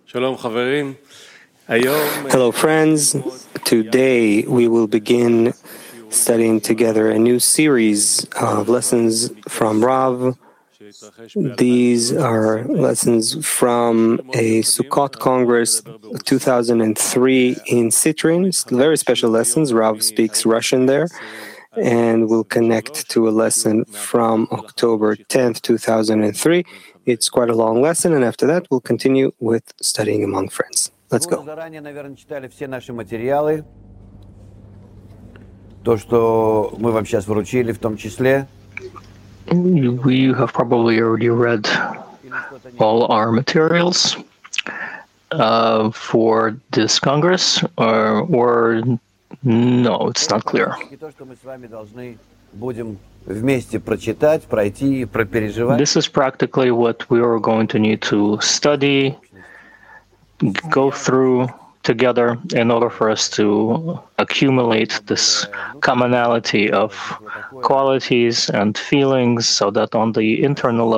Hello, friends. Today we will begin studying together a new series of lessons from Rav. These are lessons from a Sukkot Congress 2003 in Citrin. Very special lessons. Rav speaks Russian there. And we'll connect to a lesson from October 10th, 2003. It's quite a long lesson, and after that, we'll continue with studying among friends. Let's go. We have probably already read all our materials for this Congress, or no, it's not clear. This is practically what we are going to need to study, go through together in order for us to accumulate this commonality of qualities and feelings so that on the internal